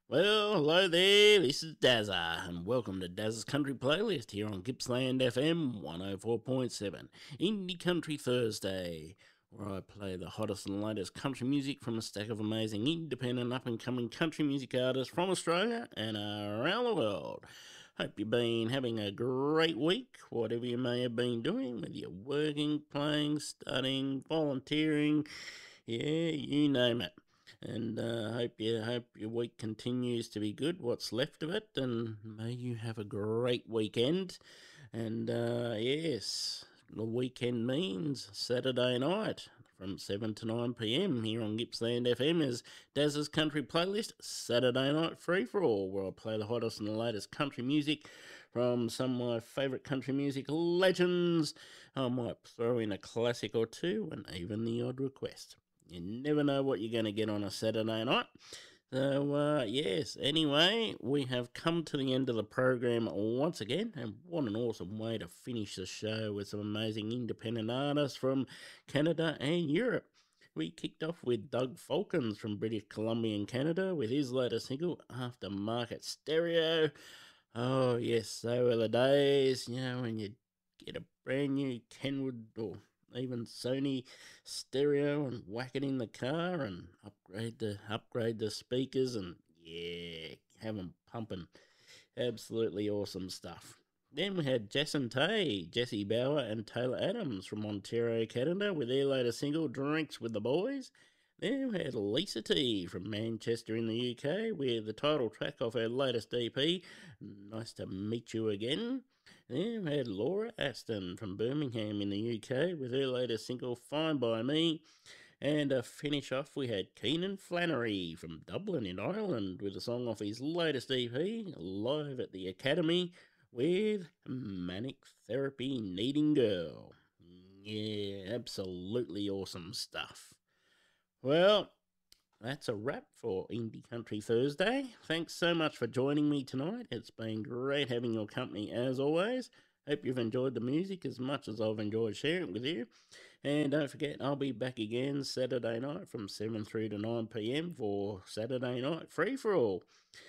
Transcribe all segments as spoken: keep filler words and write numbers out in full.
Well, hello there, this is Dazza, and welcome to Dazza's Country Playlist here on Gippsland F M one oh four point seven, Indie Country Thursday, where I play the hottest and latest country music from a stack of amazing independent up and coming country music artists from Australia and around the world. Hope you've been having a great week, whatever you may have been doing, whether you're working, playing, studying, volunteering, yeah, you name it. And uh, hope you hope your week continues to be good. What's left of it, and may you have a great weekend. And uh, yes, the weekend means Saturday night from seven to nine p m here on Gippsland F M is Daz's Country Playlist Saturday Night Free for All, where I play the hottest and the latest country music from some of my favourite country music legends. I might throw in a classic or two and even the odd request. You never know what you're going to get on a Saturday night. So, uh, yes, anyway, we have come to the end of the program once again, and what an awesome way to finish the show with some amazing independent artists from Canada and Europe. We kicked off with Doug Falkins from British Columbia and Canada with his latest single, Aftermarket Stereo. Oh, yes, so are the days, you know, when you get a brand new Kenwood or even Sony stereo and whack it in the car and upgrade the upgrade the speakers and yeah, have them pumping. Absolutely awesome stuff. Then we had Jason Tay, Jesse Bauer, and Taylor Adams from Ontario, Canada, with their latest single "Drinks with the Boys." Then we had Lisa T from Manchester in the U K with the title track of her latest E P, "Nice to Meet You Again." Then we had Laura Aston from Birmingham in the U K with her latest single "Fine by Me." And to finish off, we had Keenan Flannery from Dublin in Ireland with a song off his latest E P, Live at the Academy, with Manic Therapy Needing Girl. Yeah, absolutely awesome stuff. Well, that's a wrap for Indie Country Thursday. Thanks so much for joining me tonight. It's been great having your company as always. Hope you've enjoyed the music as much as I've enjoyed sharing it with you. And don't forget, I'll be back again Saturday night from seven through to nine p m for Saturday Night Free for All.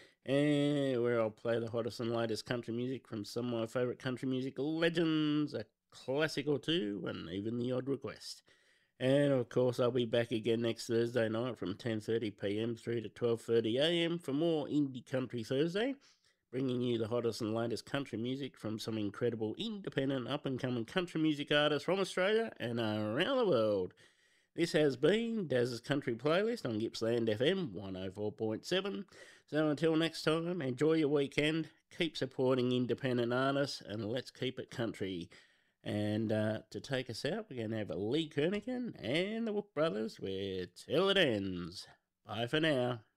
And where I'll play the hottest and latest country music from some of my favourite country music legends, a classic or two, and even the odd request. And of course, I'll be back again next Thursday night from ten thirty p m through to twelve thirty a m for more Indie Country Thursday, bringing you the hottest and latest country music from some incredible independent up and coming country music artists from Australia and around the world. This has been Daz's Country Playlist on Gippsland F M one oh four point seven. So until next time, enjoy your weekend, keep supporting independent artists, and let's keep it country. And uh, to take us out, we're going to have Lee Kernaghan and the Wook Brothers with Till It Ends. Bye for now.